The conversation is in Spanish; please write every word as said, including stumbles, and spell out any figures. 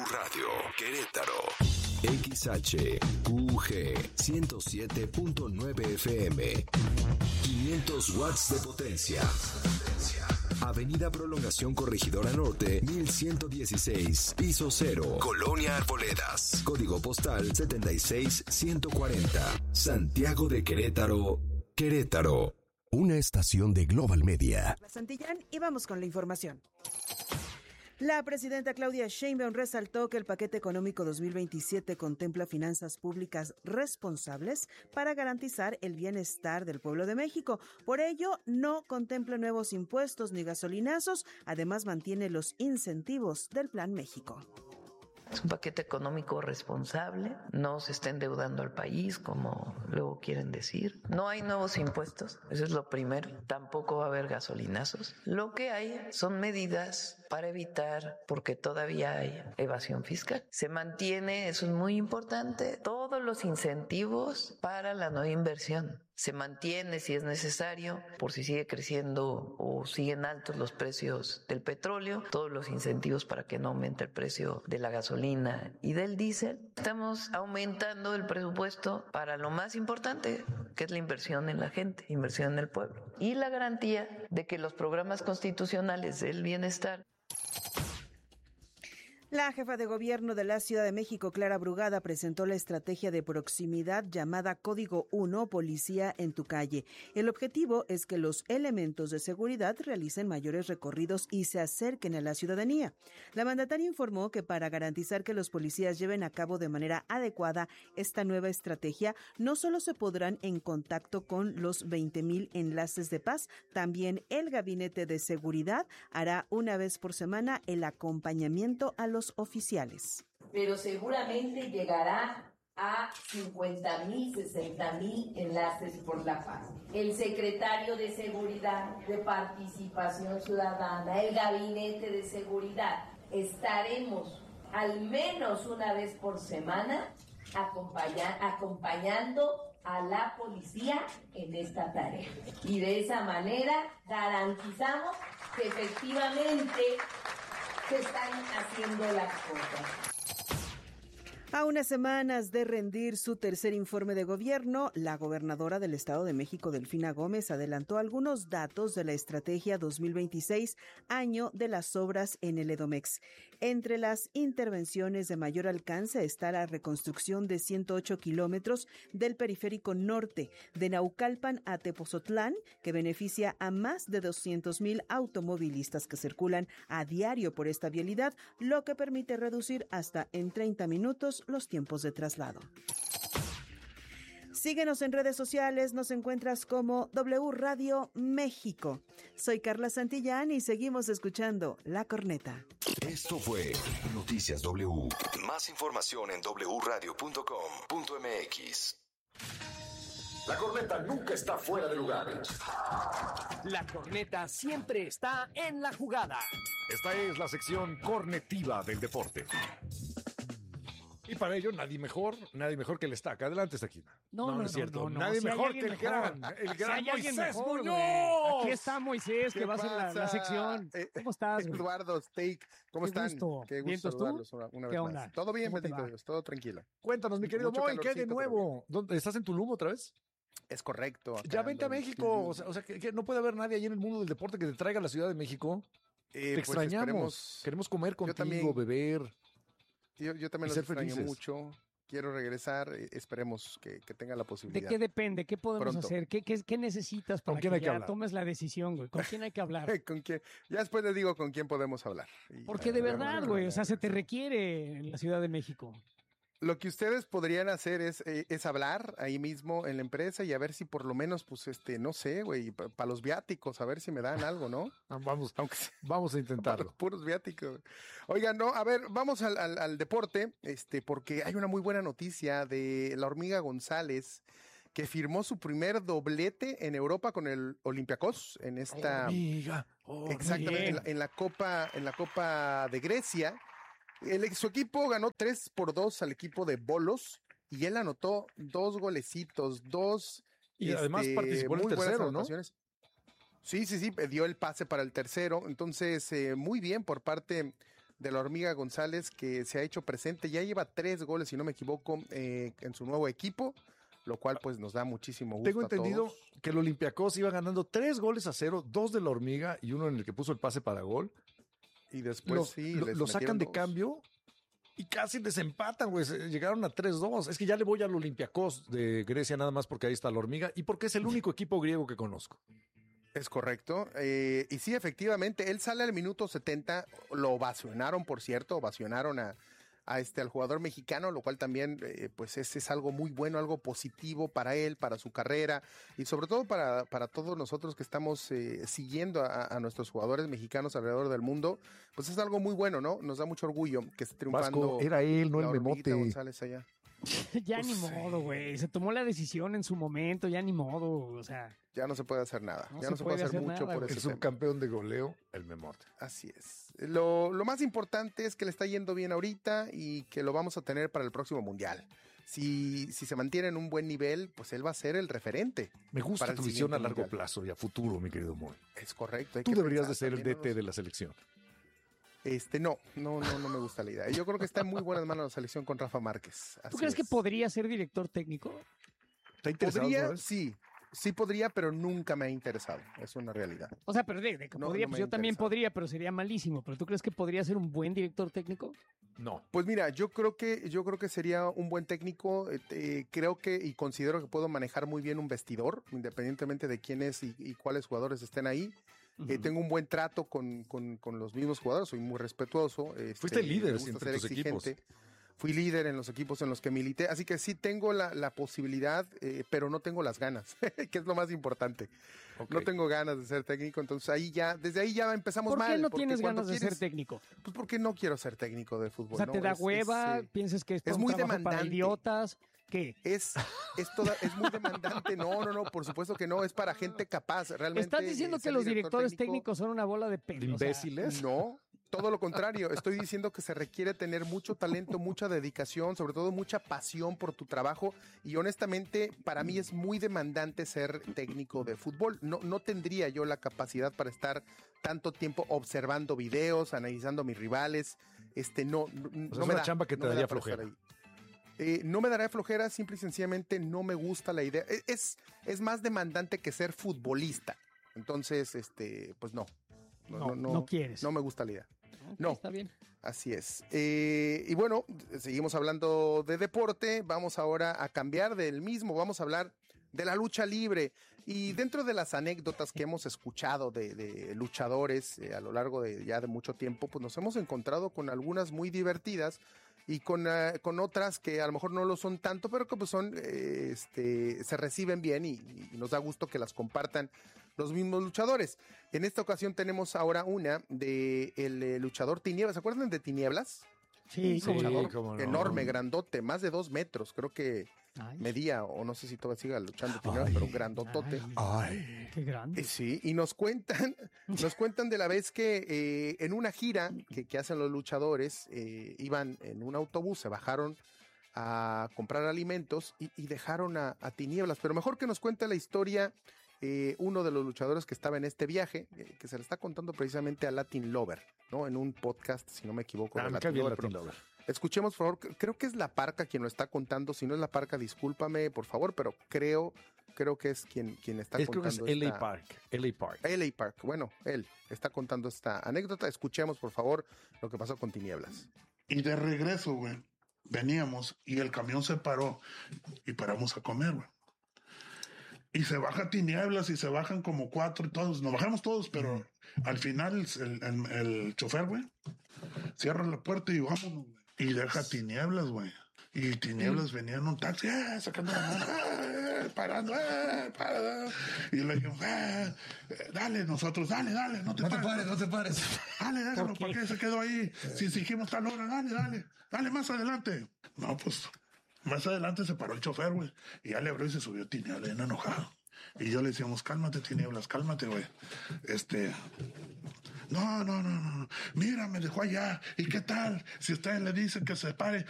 Radio, Querétaro. X H U G ciento siete punto nueve F M. quinientos watts de potencia. Avenida Prolongación Corregidora Norte, mil ciento dieciséis, piso cero, Colonia Arboledas. Código postal setenta y seis ciento cuarenta. Santiago de Querétaro, Querétaro. Una estación de Global Media. Santillán, y vamos con la información. La presidenta Claudia Sheinbaum resaltó que el paquete económico dos mil veintisiete contempla finanzas públicas responsables para garantizar el bienestar del pueblo de México. Por ello, no contempla nuevos impuestos ni gasolinazos. Además, mantiene los incentivos del Plan México. Es un paquete económico responsable, no se está endeudando al país como luego quieren decir. No hay nuevos impuestos, eso es lo primero. Tampoco va a haber gasolinazos. Lo que hay son medidas para evitar, porque todavía hay evasión fiscal. Se mantiene, eso es muy importante, todos los incentivos para la nueva inversión. Se mantiene si es necesario, por si sigue creciendo o siguen altos los precios del petróleo, todos los incentivos para que no aumente el precio de la gasolina y del diésel. Estamos aumentando el presupuesto para lo más importante, que es la inversión en la gente, inversión en el pueblo. Y la garantía de que los programas constitucionales del bienestar. La jefa de gobierno de la Ciudad de México, Clara Brugada, presentó la estrategia de proximidad llamada Código uno, Policía en tu calle. El objetivo es que los elementos de seguridad realicen mayores recorridos y se acerquen a la ciudadanía. La mandataria informó que para garantizar que los policías lleven a cabo de manera adecuada esta nueva estrategia, no solo se podrán en contacto con los veinte mil enlaces de paz, también el Gabinete de Seguridad hará una vez por semana el acompañamiento a los oficiales. Pero seguramente llegará a cincuenta mil, sesenta mil enlaces por la paz. El secretario de Seguridad, de Participación Ciudadana, el Gabinete de Seguridad, estaremos al menos una vez por semana acompaña, acompañando a la policía en esta tarea. Y de esa manera garantizamos que efectivamente se están haciendo las cosas. A unas semanas de rendir su tercer informe de gobierno, la gobernadora del Estado de México, Delfina Gómez, adelantó algunos datos de la estrategia dos mil veintiséis, año de las obras en el Edomex. Entre las intervenciones de mayor alcance está la reconstrucción de ciento ocho kilómetros del periférico norte, de Naucalpan a Tepozotlán, que beneficia a más de doscientos mil automovilistas que circulan a diario por esta vialidad, lo que permite reducir hasta en treinta minutos los tiempos de traslado. Síguenos en redes sociales, nos encuentras como W Radio México. Soy Carla Santillán y seguimos escuchando La Corneta. Esto fue Noticias W. Más información en doble u radio punto com punto m x. La corneta nunca está fuera de lugar. La corneta siempre está en la jugada. Esta es la sección cornetiva del deporte. Y para ello, nadie mejor, nadie mejor que el Estaca. Adelante, Estaquina. No, no, no, no es cierto. no, no. Nadie Si mejor que el mejor. gran, el gran si Moisés mejor, Muñoz. Güey. Aquí está Moisés, que ¿Qué va a hacer la, la sección. Eh, ¿Cómo estás, güey? Eduardo, Steak, ¿cómo Qué están? gusto. Qué gusto ¿Vientos tú? saludarlos una, una ¿Qué vez onda? más. Todo bien, ¿Cómo te bendito va? Dios, todo tranquilo. Cuéntanos, mi querido Mucho Moy, ¿qué hay de calorcito, nuevo? ¿Dónde, ¿Estás en Tulum otra vez? Es correcto. acá Ya vente a ando en México. Tulum. O sea, o sea que, que no puede haber nadie ahí en el mundo del deporte que te traiga a la Ciudad de México. Eh, Te pues extrañamos. esperemos- Queremos comer Yo contigo, también. beber. Yo, yo también y los ser extraño felices. mucho. Quiero regresar. eh, Esperemos que, que tenga la ¿De posibilidad. qué depende? ¿Qué podemos Pronto. hacer? ¿Qué, qué, qué necesitas para ¿Con quién que hay que ya hablar? tomes la decisión, güey? ¿Con quién hay que hablar? ¿Con quién? Ya después les digo con quién podemos hablar. Y- Porque de eh, verdad, vamos a güey, o ver. sea, se te requiere en la Ciudad de México. Lo que ustedes podrían hacer es, eh, es hablar ahí mismo en la empresa y a ver si por lo menos, pues, este, no sé, güey, para los viáticos, a ver si me dan algo, ¿no? Ah, Vamos, Aunque sea vamos a para los intentarlo. puros viáticos. Oigan, no, a ver, vamos al, al, al deporte, este, porque hay una muy buena noticia de la Hormiga González, que firmó su primer doblete en Europa con el Olympiacos en esta, Amiga. exactamente, en la, en la Copa, en la Copa de Grecia. El, su equipo ganó tres por dos al equipo de Bolos y él anotó dos golecitos, dos. Y además participó en el muy buenas tercero, ¿no? anotaciones. Sí, sí, sí, dio el pase para el tercero. Entonces, eh, muy bien por parte de la Hormiga González, que se ha hecho presente, ya lleva tres goles, si no me equivoco, eh, en su nuevo equipo, lo cual pues nos da muchísimo gusto. Tengo entendido que el Olympiacos iba ganando tres goles a cero, dos de la Hormiga y uno en el que puso el pase para gol. Y después lo, sí, lo, les lo sacan de dos. cambio y casi desempatan, güey. Llegaron a tres dos. Es que ya le voy al Olympiacos de Grecia nada más porque ahí está la Hormiga y porque es el único equipo griego que conozco. Es correcto. Eh, y sí, efectivamente, él sale al minuto setenta, lo ovacionaron, por cierto, ovacionaron a, a este, al jugador mexicano, lo cual también, eh, pues es, es algo muy bueno, algo positivo para él, para su carrera y sobre todo para, para todos nosotros que estamos eh, siguiendo a, a nuestros jugadores mexicanos alrededor del mundo, pues es algo muy bueno, ¿no? Nos da mucho orgullo que esté triunfando. Vasco, era él, no el Hormiguita Memote. González allá. Ya Pues ni sí. modo, güey. Se tomó la decisión en su momento, ya ni modo, o sea. Ya no se puede hacer nada, No ya se no se puede puede hacer hacer mucho nada, por güey. ese El tema. subcampeón de goleo, el Memote. Así es. Lo, lo más importante es que le está yendo bien ahorita y que lo vamos a tener para el próximo mundial. Si, si se mantiene en un buen nivel, pues él va a ser el referente. Me gusta para el tu visión a siguiente largo mundial. plazo y a futuro, mi querido Moy. Es correcto. hay Tú que deberías pensar de ser el D también T unos- de la selección. Este, no, no, no, no me gusta la idea. Yo creo que está en muy buenas manos la selección con Rafa Márquez. ¿Tú Así crees que es. podría ser director técnico? ¿Está interesado? Podría, ¿sabes? sí. Sí podría, pero nunca me ha interesado. Es una realidad. O sea, pero de, de que No, podría, no me pues yo también interesa. podría, pero sería malísimo. ¿Pero tú crees que podría ser un buen director técnico? No. Pues mira, yo creo que yo creo que sería un buen técnico. eh, eh, creo que y considero que puedo manejar muy bien un vestidor, independientemente de quién es y, y cuáles jugadores estén ahí. Eh, Ujú. tengo un buen trato con, con- con los mismos jugadores, soy muy respetuoso. este, Fuiste líder me gusta entre ser tus equipos. exigente. Fui líder en los equipos en los que milité, así que sí tengo la, la posibilidad, eh, pero no tengo las ganas, que es lo más importante. Ok. No tengo ganas de ser técnico, entonces ahí ya, desde ahí ya empezamos ¿Por mal. qué no porque tienes cuando ganas de quieres- ser técnico? Pues porque no quiero ser técnico de fútbol. O sea, ¿no? te da Es- es, hueva, eh, piensas que es, es un muy trabajo para demandante. idiotas. ¿Qué? Es, es, toda, es muy demandante. No, no, no, por supuesto que no. Es para gente capaz. Realmente. ¿Estás diciendo eh, que ser los director directores técnico- técnicos son una bola de ¿De pelos? imbéciles? No, todo lo contrario. Estoy diciendo que se requiere tener mucho talento, mucha dedicación, sobre todo mucha pasión por tu trabajo. Y honestamente, para mí es muy demandante ser técnico de fútbol. No, no tendría yo la capacidad para estar tanto tiempo observando videos, analizando a mis rivales. Este, no, no, O sea, no es me una da, chamba que te no me daría da para estar flojera. ahí. Eh, no me dará flojera, simple y sencillamente no me gusta la idea. E- Es, es más demandante que ser futbolista. Entonces, este, pues no. No, no quieres. No me gusta la idea. Ok, no. Está bien. Así es. Eh, y bueno, seguimos hablando de deporte. Vamos ahora a cambiar del mismo. Vamos a hablar de la lucha libre. Y dentro de las anécdotas que hemos escuchado de, de luchadores eh, a lo largo de ya de mucho tiempo, pues nos hemos encontrado con algunas muy divertidas y con, uh, con otras que a lo mejor no lo son tanto, pero que pues son, eh, este, se reciben bien y, y nos da gusto que las compartan los mismos luchadores. En esta ocasión tenemos ahora una de el eh, luchador Tinieblas. ¿Se acuerdan de Tinieblas? Sí, Sí, cómo no. Luchador cómo no. enorme, grandote, más de dos metros, creo que Ay, medía, o no sé si todavía siga luchando Tinieblas, Ay. pero grandotote. ay, Ay. qué grande. Eh, Sí, y nos cuentan, nos cuentan de la vez que eh, en una gira que, que hacen los luchadores, eh, iban en un autobús, se bajaron a comprar alimentos y, y dejaron a, a Tinieblas. Pero mejor que nos cuente la historia eh, uno de los luchadores que estaba en este viaje, eh, que se le está contando precisamente a Latin Lover, ¿no? En un podcast, si no me equivoco. Ah, de me Latin cae bien Lover, Latin pero Lover. escuchemos, por favor, creo que es la Parca quien lo está contando. Si no es la Parca, discúlpame, por favor, pero creo, creo que es quien, quien está Es, creo que es contando L A esta- Park. L A Park. L A Park, bueno, él está contando esta anécdota. Escuchemos, por favor, lo que pasó con Tinieblas. Y de regreso, güey, veníamos y el camión se paró y paramos a comer, güey. Y se baja Tinieblas y se bajan como cuatro y todos. Nos bajamos todos, pero al final el, el, el chofer, güey, cierra la puerta y vámonos, güey. Y deja Tinieblas, güey. Y Tinieblas venía en un taxi, eh, sacando la mano, eh, parando, eh, para. Y le dijimos, eh, dale, nosotros, dale, dale, no te No te pares. pares, no te pares. Dale, déjalo, ¿Por qué? ¿para qué se quedó ahí? Si exigimos tal hora, dale, dale, dale más adelante. No, pues, más adelante se paró el chofer, güey. Y ya le abrió y se subió Tinieblas, bien enojado. Y yo le decíamos, cálmate, Tinieblas, cálmate, güey. Este... No, no, no, no. Mira, me dejó allá. ¿Y qué tal? Si ustedes le dicen que se pare,